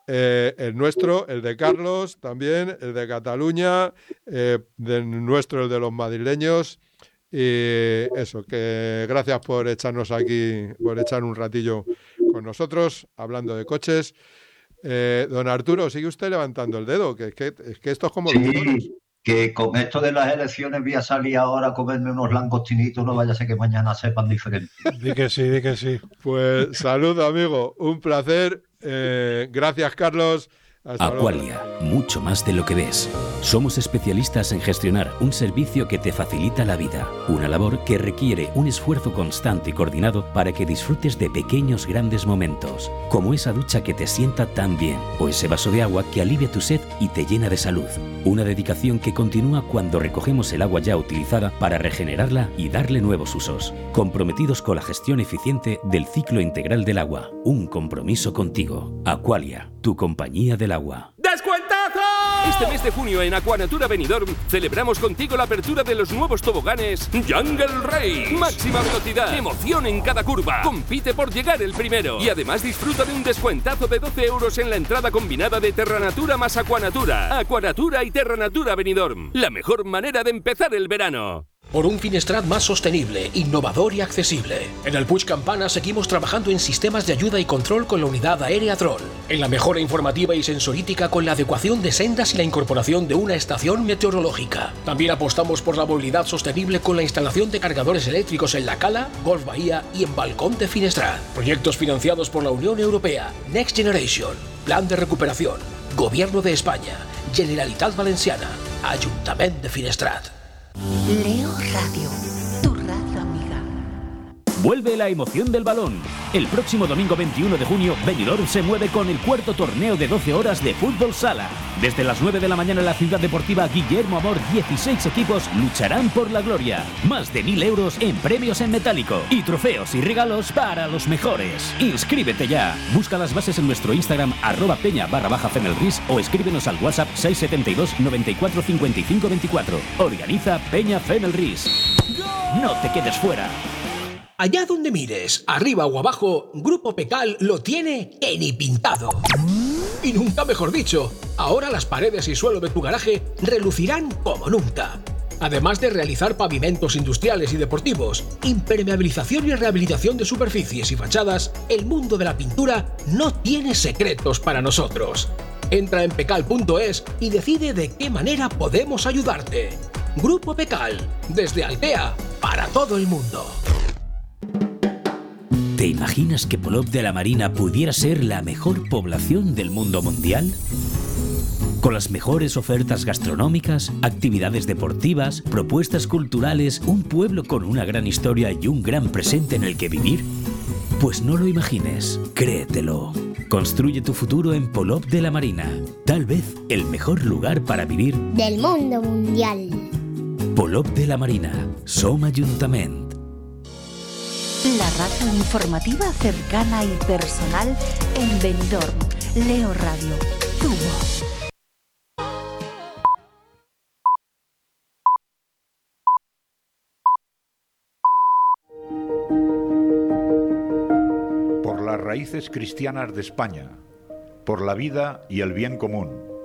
el nuestro, el de Carlos también, el de Cataluña, del nuestro, el de los madrileños. Y eso, que gracias por echarnos aquí, por echar un ratillo con nosotros, hablando de coches. Don Arturo, sigue usted levantando el dedo, que esto es como los toros. Sí, que con esto de las elecciones voy a salir ahora a comerme unos langostinitos, no vaya a ser que mañana sepan diferente. Di que sí, di que sí. Pues salud, amigo, un placer. Gracias, Carlos. Hasta luego. Aqualia, mucho más de lo que ves. Somos especialistas en gestionar un servicio que te facilita la vida, una labor que requiere un esfuerzo constante y coordinado para que disfrutes de pequeños grandes momentos, como esa ducha que te sienta tan bien, o ese vaso de agua que alivia tu sed y te llena de salud. Una dedicación que continúa cuando recogemos el agua ya utilizada para regenerarla y darle nuevos usos. Comprometidos con la gestión eficiente del ciclo integral del agua. Un compromiso contigo. Aqualia, tu compañía del agua. ¡Descuentazo! Este mes de junio en Aquanatura Benidorm celebramos contigo la apertura de los nuevos toboganes Jungle Race. Máxima velocidad, emoción en cada curva. Compite por llegar el primero. Y además disfruta de un descuentazo de 12 euros en la entrada combinada de Terranatura más Aquanatura. Aquanatura y Terranatura Benidorm. La mejor manera de empezar el verano. Por un Finestrat más sostenible, innovador y accesible. En el Puig Campana seguimos trabajando en sistemas de ayuda y control con la unidad aérea Troll. En la mejora informativa y sensorítica con la adecuación de sendas y la incorporación de una estación meteorológica. También apostamos por la movilidad sostenible con la instalación de cargadores eléctricos en La Cala, Golf Bahía y en Balcón de Finestrat. Proyectos financiados por la Unión Europea, Next Generation, Plan de Recuperación, Gobierno de España, Generalitat Valenciana, Ayuntamiento de Finestrat. Leo Radio, tu radio amiga. Vuelve la emoción del balón. El próximo domingo 21 de junio, Benidorm se mueve con el cuarto torneo de 12 horas de fútbol sala. Desde las 9 de la mañana en la ciudad deportiva Guillermo Amor, 16 equipos lucharán por la gloria. Más de 1.000 euros en premios en metálico y trofeos y regalos para los mejores. Inscríbete ya. Busca las bases en nuestro Instagram @peña_fenelris o escríbenos al WhatsApp 672 94 55 24. Organiza Peña Fenelris. No te quedes fuera. Allá donde mires, arriba o abajo, Grupo Pecal lo tiene que ni pintado. Y nunca mejor dicho, ahora las paredes y suelo de tu garaje relucirán como nunca. Además de realizar pavimentos industriales y deportivos, impermeabilización y rehabilitación de superficies y fachadas, el mundo de la pintura no tiene secretos para nosotros. Entra en pecal.es y decide de qué manera podemos ayudarte. Grupo Pecal, desde Altea, para todo el mundo. ¿Te imaginas que Polop de la Marina pudiera ser la mejor población del mundo mundial? Con las mejores ofertas gastronómicas, actividades deportivas, propuestas culturales, un pueblo con una gran historia y un gran presente en el que vivir. Pues no lo imagines, créetelo. Construye tu futuro en Polop de la Marina. Tal vez el mejor lugar para vivir del mundo mundial. Polop de la Marina, Som Ajuntament. La radio informativa cercana y personal en Benidorm. Leo Radio, tu voz. Por las raíces cristianas de España, por la vida y el bien común.